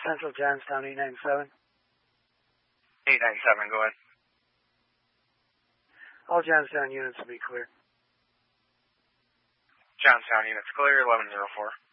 Central Johnstown 897. 897, go ahead. All Johnstown units will be clear. Johnstown units clear, 1104.